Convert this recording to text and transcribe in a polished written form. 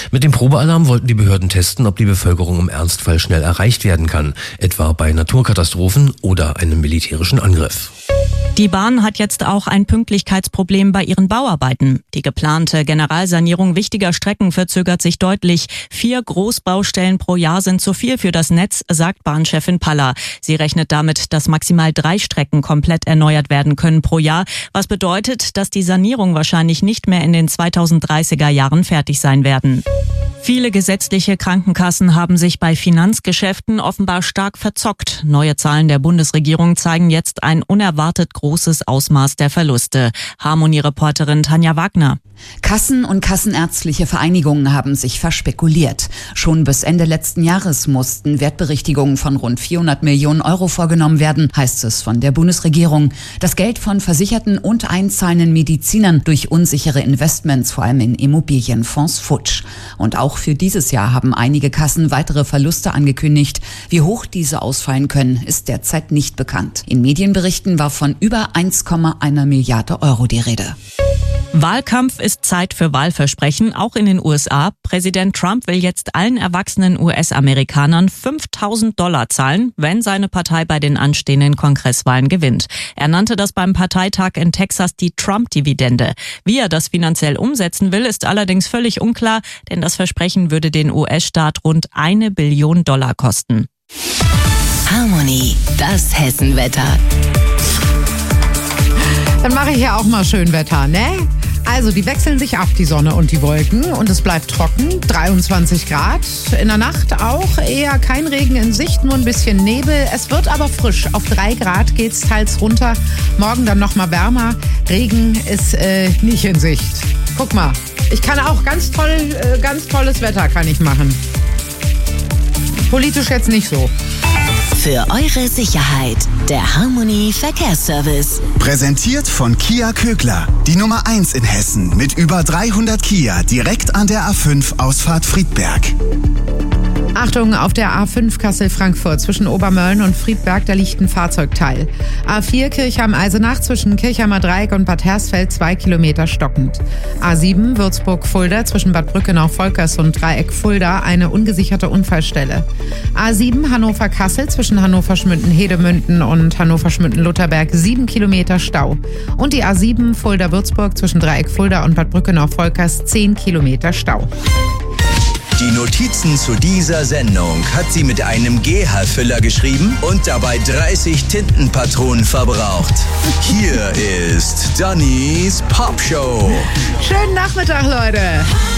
Mit dem Probealarm wollten die Behörden testen, ob die Bevölkerung im Ernstfall schnell erreicht werden kann, etwa bei Naturkatastrophen oder einem militärischen Angriff. Die Bahn hat jetzt auch ein Pünktlichkeitsproblem bei ihren Bauarbeiten. Die geplante Generalsanierung wichtiger Strecken verzögert sich deutlich. 4 Großbaustellen pro Jahr sind zu viel für das Netz, sagt Bahnchefin Paller. Sie rechnet damit, dass maximal 3 Strecken komplett erneuert werden können pro Jahr, was bedeutet, dass die Sanierung wahrscheinlich nicht mehr in den 2030er Jahren fertig sein werden. Viele gesetzliche Krankenkassen haben sich bei Finanzgeschäften offenbar stark verzockt. Neue Zahlen der Bundesregierung zeigen jetzt ein unerwartet großes Ausmaß der Verluste. Harmonie-Reporterin Tanja Wagner. Kassen und kassenärztliche Vereinigungen haben sich verspekuliert. Schon bis Ende letzten Jahres mussten Wertberichtigungen von rund 400 Millionen Euro vorgenommen werden, heißt es von der Bundesregierung. Das Geld von Versicherten und einzahlenden Medizinern durch unsichere Investments, vor allem in Immobilienfonds, futsch. Und auch für dieses Jahr haben einige Kassen weitere Verluste angekündigt. Wie hoch diese ausfallen können, ist derzeit nicht bekannt. In Medienberichten war von über 1,1 Milliarde Euro die Rede. Wahlkampf ist Zeit für Wahlversprechen, auch in den USA. Präsident Trump will jetzt allen erwachsenen US-Amerikanern $5.000 zahlen, wenn seine Partei bei den anstehenden Kongresswahlen gewinnt. Er nannte das beim Parteitag in Texas die Trump-Dividende. Wie er das finanziell umsetzen will, ist allerdings völlig unklar, denn das Versprechen würde den US-Staat rund $1 Billion kosten. Harmonie, das Hessenwetter. Dann mache ich ja auch mal schön Wetter, ne? Also, die wechseln sich ab, die Sonne und die Wolken, und es bleibt trocken, 23 Grad. In der Nacht auch eher kein Regen in Sicht, nur ein bisschen Nebel. Es wird aber frisch, auf 3 Grad geht's teils runter. Morgen dann nochmal wärmer. Regen ist nicht in Sicht. Guck mal, ich kann auch ganz tolles Wetter kann ich machen. Politisch jetzt nicht so. Für eure Sicherheit, der Harmonie Verkehrsservice. Präsentiert von Kia Kögler, die Nummer 1 in Hessen mit über 300 Kia direkt an der A5 Ausfahrt Friedberg. Achtung, auf der A5 Kassel-Frankfurt zwischen Obermölln und Friedberg, da liegt ein Fahrzeugteil. A4 Kirchheim-Eisenach zwischen Kirchheimer Dreieck und Bad Hersfeld 2 Kilometer stockend. A7 Würzburg-Fulda zwischen Bad Brückenau-Volkers und Dreieck Fulda eine ungesicherte Unfallstelle. A7 Hannover-Kassel zwischen Hannover-Schmünden-Hedemünden und Hannover-Schmünden-Lutherberg 7 Kilometer Stau. Und die A7 Fulda-Würzburg zwischen Dreieck Fulda und Bad Brückenau-Volkers 10 Kilometer Stau. Die Notizen zu dieser Sendung hat sie mit einem GH-Füller geschrieben und dabei 30 Tintenpatronen verbraucht. Hier ist Dannys Popshow. Schönen Nachmittag, Leute.